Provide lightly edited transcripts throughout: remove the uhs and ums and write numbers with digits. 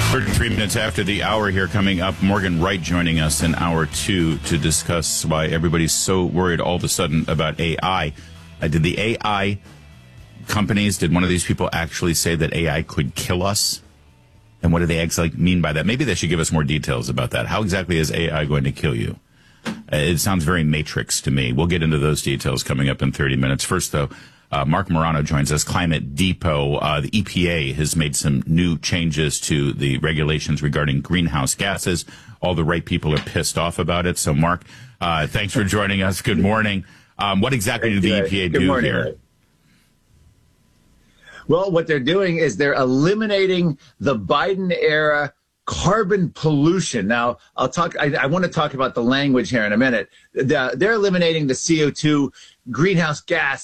33 minutes after the hour here, coming up, Morgan Wright joining us in hour 2 to discuss why everybody's so worried all of a sudden about AI. Did the AI companies, did one of these people actually say that AI could kill us? And what do they actually mean by that? Maybe they should give us more details about that. How exactly is AI going to kill you? It sounds very Matrix to me. We'll get into those details coming up in 30 minutes. First, though, Mark Morano joins us, Climate Depot. The EPA has made some new changes to the regulations regarding greenhouse gases. All the right people are pissed off about it. So, Mark, thanks for joining us. Good morning. What exactly did the EPA do here? Well, what they're doing is they're eliminating the Biden-era carbon pollution. Now, I want to talk about the language here in a minute. They're eliminating the CO2 greenhouse gas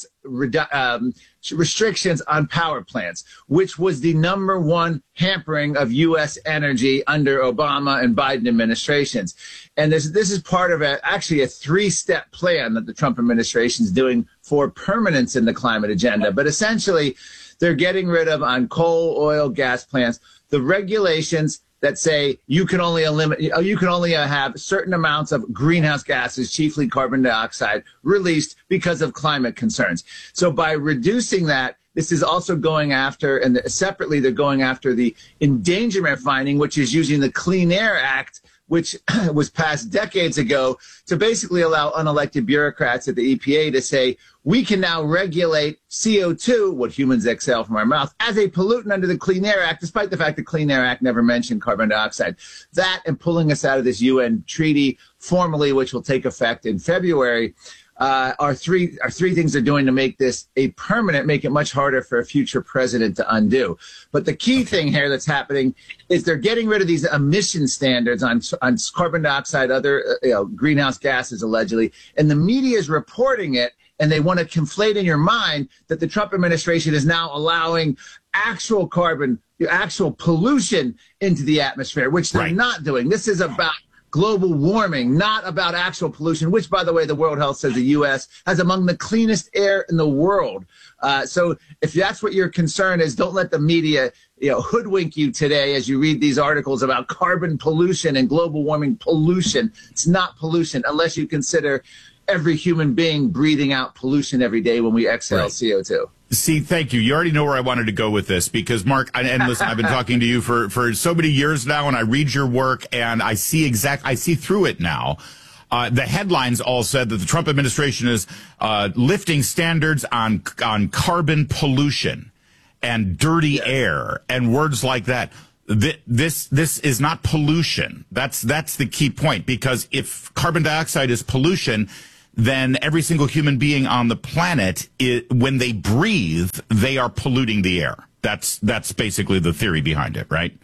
restrictions on power plants, which was the number one hampering of U.S. energy under Obama and Biden administrations. And this is part of actually a 3-step plan that the Trump administration is doing for permanence in the climate agenda. But essentially, they're getting rid of, on coal, oil, gas plants, the regulations that say you can only have certain amounts of greenhouse gases, chiefly carbon dioxide, released because of climate concerns. So by reducing that, this is also going after, and separately, they're going after the endangerment finding, which is using the Clean Air Act, which was passed decades ago, to basically allow unelected bureaucrats at the EPA to say, we can now regulate CO2, what humans exhale from our mouth, as a pollutant under the Clean Air Act, despite the fact the Clean Air Act never mentioned carbon dioxide. That and pulling us out of this UN treaty formally, which will take effect in February, are three things they're doing to make this a permanent, make it much harder for a future president to undo. But the key thing here that's happening is they're getting rid of these emission standards on carbon dioxide, other greenhouse gases, allegedly, and the media is reporting it, and they want to conflate in your mind that the Trump administration is now allowing actual pollution into the atmosphere, which they're not doing. This is about global warming, not about actual pollution, which, by the way, the World Health says the U.S. has among the cleanest air in the world. So if that's what your concern is, don't let the media hoodwink you today as you read these articles about carbon pollution and global warming pollution. It's not pollution unless you consider every human being breathing out pollution every day when we exhale CO2. See, thank you. You already know where I wanted to go with this because, Mark, and listen, I've been talking to you for so many years now, and I read your work, and I see through it now. The headlines all said that the Trump administration is lifting standards on carbon pollution and dirty air and words like that. This is not pollution. That's the key point, because if carbon dioxide is pollution, then every single human being on the planet, when they breathe, they are polluting the air. That's basically the theory behind it, right?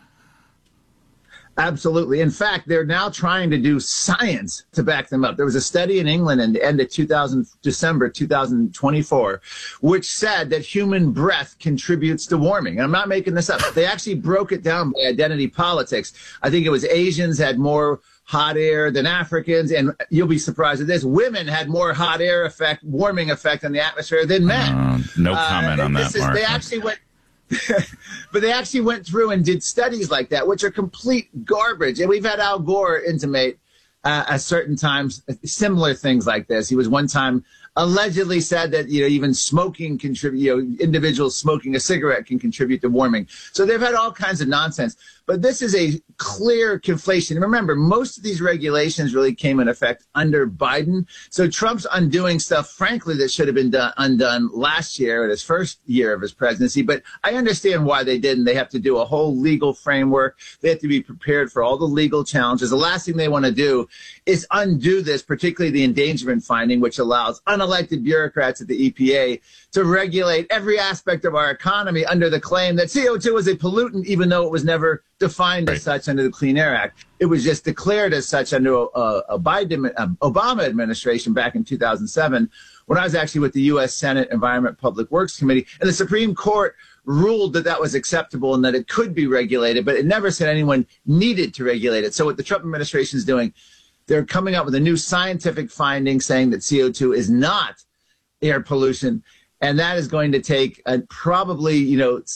Absolutely. In fact, they're now trying to do science to back them up. There was a study in England in the end of December 2024, which said that human breath contributes to warming. And I'm not making this up. They actually broke it down by identity politics. I think it was Asians had more hot air than Africans, and you'll be surprised at this, women had more hot air effect, warming effect on the atmosphere than men. No comment on that, Mark. They actually went, but they actually went through and did studies like that, which are complete garbage. And we've had Al Gore intimate at certain times similar things like this. He was one time allegedly said that even smoking individuals smoking a cigarette can contribute to warming. So they've had all kinds of nonsense. But this is a clear conflation. Remember, most of these regulations really came in effect under Biden. So Trump's undoing stuff, frankly, that should have been undone last year, in his first year of his presidency. But I understand why they didn't. They have to do a whole legal framework. They have to be prepared for all the legal challenges. The last thing they want to do is undo this, particularly the endangerment finding, which allows unelected bureaucrats at the EPA to regulate every aspect of our economy under the claim that CO2 is a pollutant, even though it was never defined as such under the Clean Air Act. It was just declared as such under a Obama administration back in 2007, when I was actually with the U.S. Senate Environment Public Works Committee, and the Supreme Court ruled that that was acceptable and that it could be regulated, but it never said anyone needed to regulate it. So what the Trump administration is doing, they're coming up with a new scientific finding saying that CO2 is not air pollution, and that is going to take probably,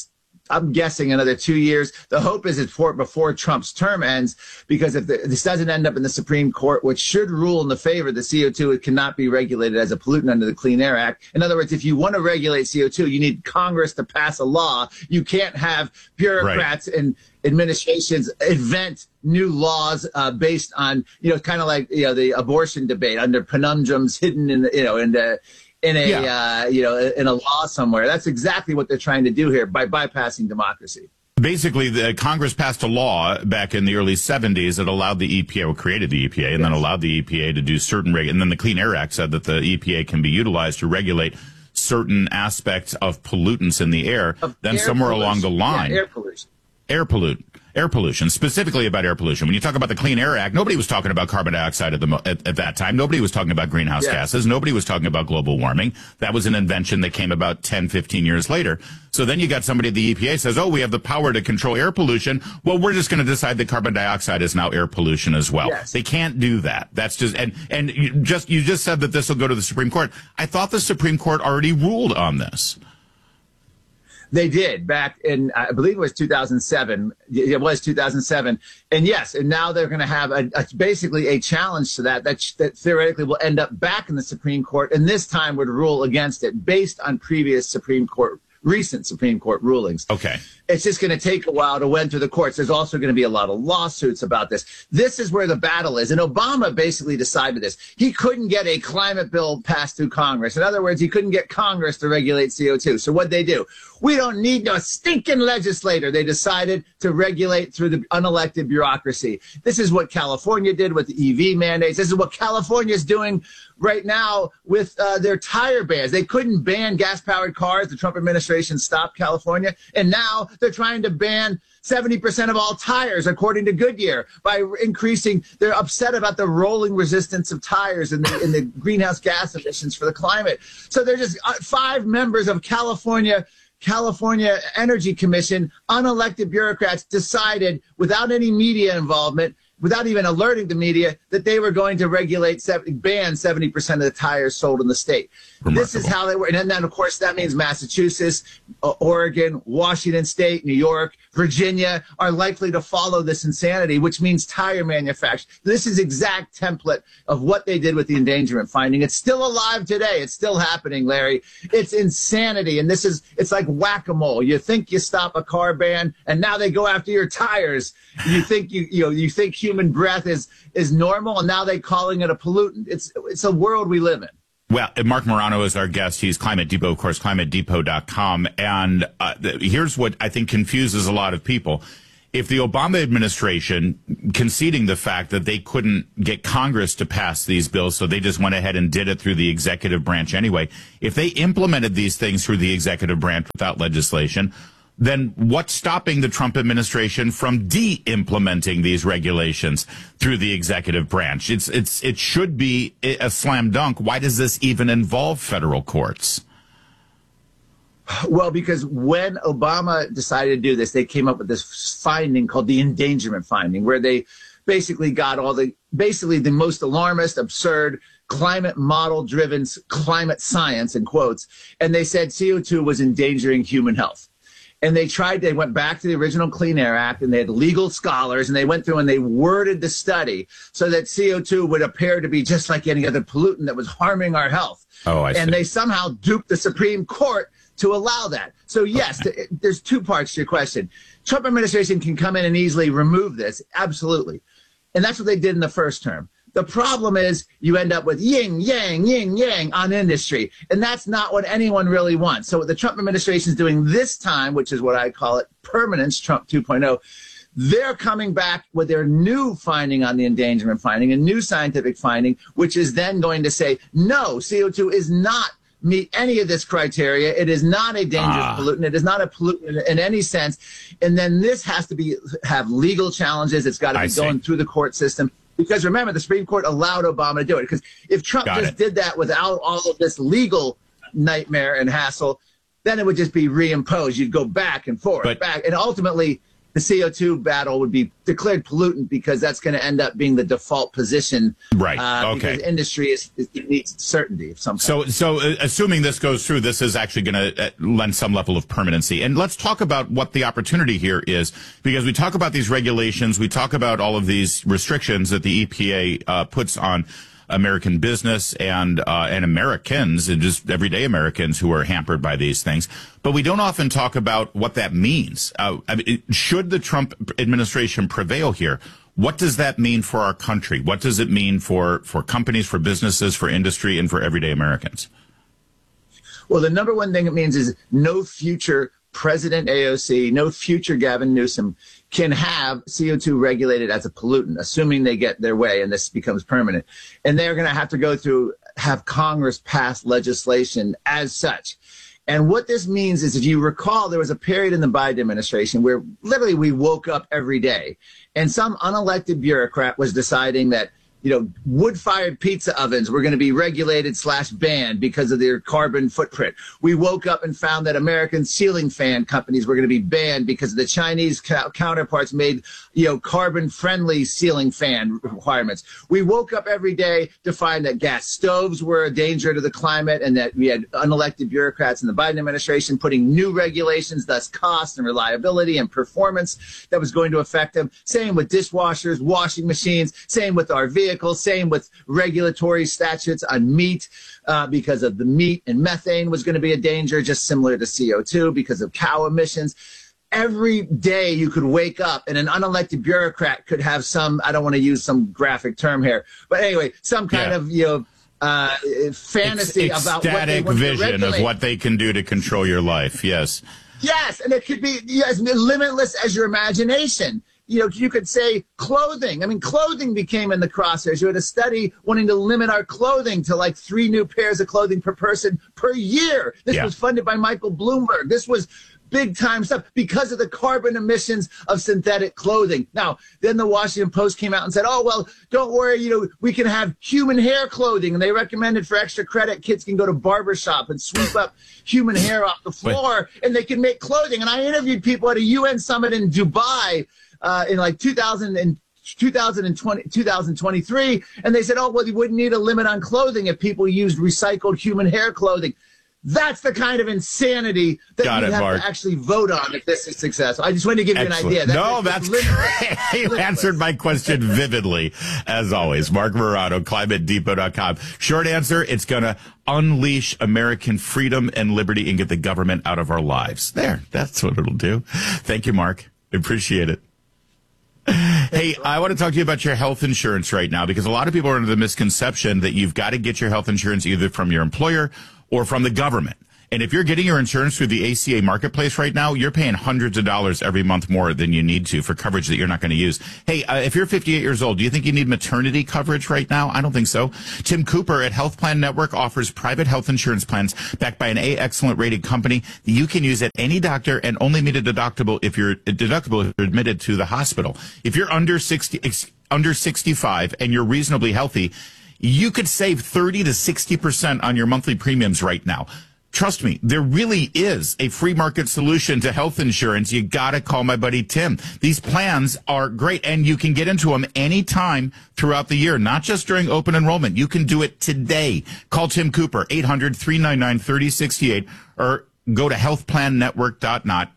I'm guessing another 2 years. The hope is it's before Trump's term ends, because if this doesn't end up in the Supreme Court, which should rule in the favor of the CO2, it cannot be regulated as a pollutant under the Clean Air Act. In other words, if you want to regulate CO2, you need Congress to pass a law. You can't have bureaucrats and administrations invent new laws based on, kind of like, the abortion debate under conundrums hidden in, in a law somewhere. That's exactly what they're trying to do here by bypassing democracy. Basically, the Congress passed a law back in the early 70s that allowed the EPA, or created the EPA, and then allowed the EPA to do certain and then the Clean Air Act said that the EPA can be utilized to regulate certain aspects of pollutants in the air. Then somewhere along the line, air pollution, specifically about air pollution. When you talk about the Clean Air Act, nobody was talking about carbon dioxide at that time. Nobody was talking about greenhouse gases. Nobody was talking about global warming. That was an invention that came about 10, 15 years later. So then you got somebody at the EPA says, oh, we have the power to control air pollution. Well, we're just going to decide that carbon dioxide is now air pollution as well. Yes. They can't do that. That's just, and you just said that this will go to the Supreme Court. I thought the Supreme Court already ruled on this. They did back in, I believe it was 2007. It was 2007. And yes, and now they're going to have basically a challenge to that theoretically will end up back in the Supreme Court, and this time would rule against it based on previous recent Supreme Court rulings. Okay. It's just going to take a while to went through the courts. There's also going to be a lot of lawsuits about this. This is where the battle is. And Obama basically decided this. He couldn't get a climate bill passed through Congress. In other words, he couldn't get Congress to regulate CO2. So what'd they do? We don't need no stinking legislator. They decided to regulate through the unelected bureaucracy. This is what California did with the EV mandates. This is what California is doing right now with their tire bans. They couldn't ban gas-powered cars. The Trump administration stopped California. And now they're trying to ban 70% of all tires, according to Goodyear, by increasing. They're upset about the rolling resistance of tires and the greenhouse gas emissions for the climate. So they're just 5 members of California Energy Commission, unelected bureaucrats, decided without any media involvement, without even alerting the media, that they were going to ban 70% of the tires sold in the state. Remarkable. This is how they were. And then, of course, that means Massachusetts, Oregon, Washington State, New York, Virginia are likely to follow this insanity, which means tire manufacturers. This is exact template of what they did with the endangerment finding. It's still alive today. It's still happening, Larry. It's insanity. And it's like whack-a-mole. You think you stop a car ban, and now they go after your tires. You think you think human breath is normal, and now they're calling it a pollutant. It's a world we live in. Well, Mark Morano is our guest. He's Climate Depot, of course, climatedepot.com. And here's what I think confuses a lot of people. If the Obama administration, conceding the fact that they couldn't get Congress to pass these bills, so they just went ahead and did it through the executive branch anyway, if they implemented these things through the executive branch without legislation, then what's stopping the Trump administration from de-implementing these regulations through the executive branch? It should be a slam dunk. Why does this even involve federal courts? Well, because when Obama decided to do this, they came up with this finding called the endangerment finding, where they basically got the most alarmist, absurd, climate model driven climate science in quotes. And they said CO2 was endangering human health. And they went back to the original Clean Air Act, and they had legal scholars, and they went through and they worded the study so that CO2 would appear to be just like any other pollutant that was harming our health. Oh, I see. And they somehow duped the Supreme Court to allow that. So yes, there's 2 parts to your question. Trump administration can come in and easily remove this. Absolutely. And that's what they did in the first term. The problem is you end up with yin, yang on industry. And that's not what anyone really wants. So what the Trump administration is doing this time, which is what I call it permanence, Trump 2.0, they're coming back with their new finding on the endangerment finding, a new scientific finding, which is then going to say, no, CO2 is not meet any of this criteria. It is not a dangerous pollutant. It is not a pollutant in any sense. And then this has to have legal challenges. It's got to be going through the court system. Because remember, the Supreme Court allowed Obama to do it. Because if Trump did that without all of this legal nightmare and hassle, then it would just be reimposed. You'd go back and forth, and ultimately the CO2 battle would be declared pollutant because that's going to end up being the default position. Right. Because industry it needs certainty of some kind. So assuming this goes through, this is actually going to lend some level of permanency. And let's talk about what the opportunity here is, because we talk about these regulations, we talk about all of these restrictions that the EPA puts on American business and Americans, and just everyday Americans who are hampered by these things. But we don't often talk about what that means. Should the Trump administration prevail here, what does that mean for our country? What does it mean for companies, for businesses, for industry, and for everyday Americans? Well, the number one thing it means is no future President AOC, no future Gavin Newsom can have CO2 regulated as a pollutant, assuming they get their way and this becomes permanent. And they're going to have to go through, have Congress pass legislation as such. And what this means is, if you recall, there was a period in the Biden administration where literally we woke up every day and some unelected bureaucrat was deciding that, wood-fired pizza ovens were going to be regulated / banned because of their carbon footprint. We woke up and found that American ceiling fan companies were going to be banned because the Chinese counterparts made, carbon-friendly ceiling fan requirements. We woke up every day to find that gas stoves were a danger to the climate and that we had unelected bureaucrats in the Biden administration putting new regulations, thus cost and reliability and performance that was going to affect them. Same with dishwashers, washing machines, same with our vehicles. Same with regulatory statutes on meat, because of the meat and methane was going to be a danger, just similar to CO2 because of cow emissions. Every day you could wake up and an unelected bureaucrat could have some, I don't want to use some graphic term here, but anyway, some kind of, fantasy about what they want vision to regulate. of what they can do to control your life. Yes. Yes. And it could be as limitless as your imagination. You could say clothing. I mean, clothing became in the crosshairs. You had a study wanting to limit our clothing to like 3 new pairs of clothing per person per year. This was funded by Michael Bloomberg. This was big time stuff because of the carbon emissions of synthetic clothing. Now, then the Washington Post came out and said, oh, well, don't worry, we can have human hair clothing. And they recommended for extra credit, kids can go to barbershop and sweep up human hair off the floor and they can make clothing. And I interviewed people at a UN summit in Dubai in like 2023, and they said, oh, well, you wouldn't need a limit on clothing if people used recycled human hair clothing. That's the kind of insanity that we have to actually vote on if this is successful. I just wanted to give you an idea. That's great. You answered my question vividly, as always. Mark Morano, ClimateDepot.com. Short answer, it's going to unleash American freedom and liberty and get the government out of our lives. There, that's what it'll do. Thank you, Mark. Appreciate it. Hey, I want to talk to you about your health insurance right now, because a lot of people are under the misconception that you've got to get your health insurance either from your employer or from the government. And if you're getting your insurance through the ACA marketplace right now, you're paying hundreds of dollars every month more than you need to for coverage that you're not going to use. Hey, if you're 58 years old, do you think you need maternity coverage right now? I don't think so. Tim Cooper at Health Plan Network offers private health insurance plans backed by an A-excellent rated company that you can use at any doctor and only meet a deductible if you're admitted to the hospital. If you're under 65 and you're reasonably healthy, you could save 30 to 60% on your monthly premiums right now. Trust me, there really is a free market solution to health insurance. You got to call my buddy Tim. These plans are great, and you can get into them anytime throughout the year, not just during open enrollment. You can do it today. Call Tim Cooper, 800-399-3068, or go to healthplannetwork.net.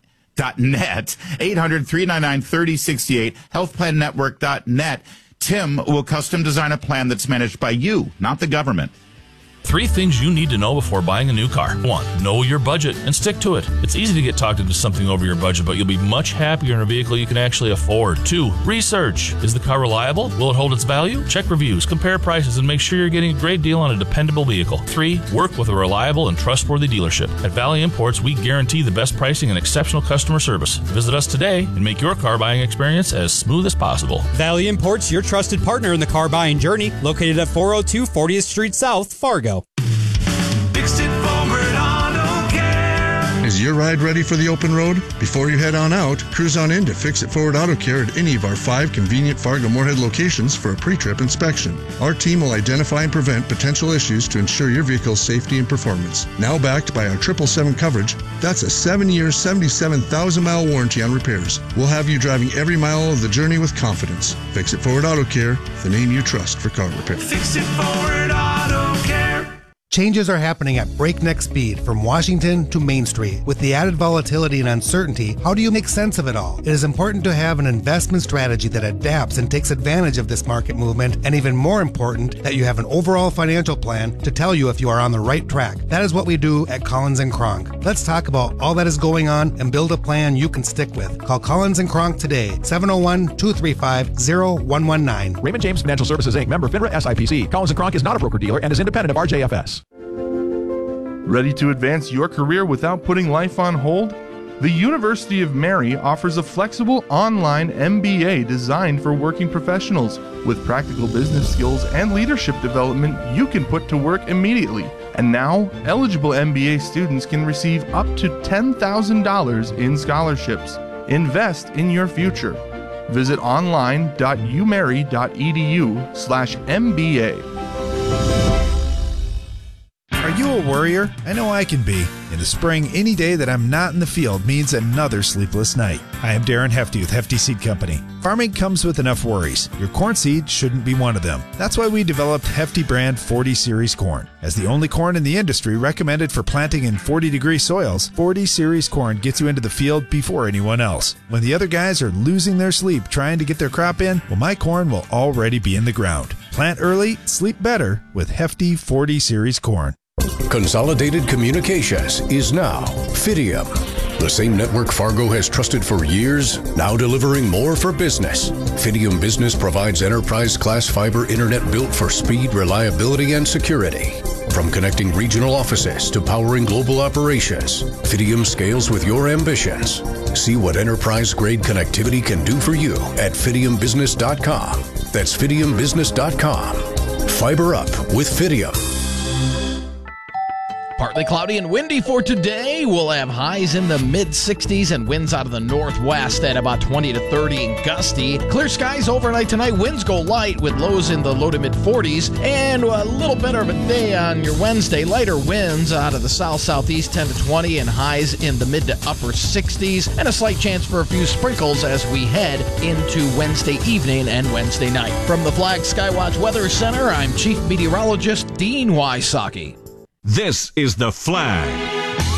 800-399-3068, healthplannetwork.net. Tim will custom design a plan that's managed by you, not the government. 3 things you need to know before buying a new car. 1, know your budget and stick to it. It's easy to get talked into something over your budget, but you'll be much happier in a vehicle you can actually afford. 2, research. Is the car reliable? Will it hold its value? Check reviews, compare prices, and make sure you're getting a great deal on a dependable vehicle. 3, work with a reliable and trustworthy dealership. At Valley Imports, we guarantee the best pricing and exceptional customer service. Visit us today and make your car buying experience as smooth as possible. Valley Imports, your trusted partner in the car buying journey, located at 402 40th Street South, Fargo. Fixed it forward auto care. Is your your ride ready for the open road? Before you head on out, cruise on in to Fix It Forward Auto Care at any of our 5 convenient Fargo-Moorhead locations for a pre-trip inspection. Our team will identify and prevent potential issues to ensure your vehicle's safety and performance. Now backed by our 777 coverage, that's a 7-year, 77,000-mile warranty on repairs. We'll have you driving every mile of the journey with confidence. Fix It Forward Auto Care, the name you trust for car repair. Fix It Forward Auto Care. Changes are happening at breakneck speed from Washington to Main Street. With the added volatility and uncertainty, how do you make sense of it all? It is important to have an investment strategy that adapts and takes advantage of this market movement, and even more important, that you have an overall financial plan to tell you if you are on the right track. That is what we do at Collins & Kronk. Let's talk about all that is going on and build a plan you can stick with. Call Collins & Kronk today, 701-235-0119. Raymond James Financial Services, Inc., member FINRA SIPC. Collins & Kronk is not a broker-dealer and is independent of RJFS. Ready to advance your career without putting life on hold? The University of Mary offers a flexible online MBA designed for working professionals. With practical business skills and leadership development you can put to work immediately. And now, eligible MBA students can receive up to $10,000 in scholarships. Invest in your future. Visit online.umary.edu/MBA. Are you a worrier? I know I can be. In the spring, any day that I'm not in the field means another sleepless night. I am Darren Hefty with Hefty Seed Company. Farming comes with enough worries. Your corn seed shouldn't be one of them. That's why we developed Hefty brand 40 Series corn. As the only corn in the industry recommended for planting in 40-degree soils, 40 Series corn gets you into the field before anyone else. When the other guys are losing their sleep trying to get their crop in, well, my corn will already be in the ground. Plant early, sleep better with Hefty 40 Series corn. Consolidated Communications is now Fidium. The same network Fargo has trusted for years, now delivering more for business. Fidium Business provides enterprise-class fiber internet built for speed, reliability, and security. From connecting regional offices to powering global operations, Fidium scales with your ambitions. See what enterprise-grade connectivity can do for you at fidiumbusiness.com. That's fidiumbusiness.com. Fiber up with Fidium. Partly cloudy and windy for today. We'll have highs in the mid-60s and winds out of the northwest at about 20 to 30 and gusty. Clear skies overnight tonight. Winds go light with lows in the low to mid-40s. And a little better of a day on your Wednesday. Lighter winds out of the south-southeast 10 to 20 and highs in the mid to upper 60s. And a slight chance for a few sprinkles as we head into Wednesday evening and Wednesday night. From the Flag Skywatch Weather Center, I'm Chief Meteorologist Dean Wysocki. This is The Flag.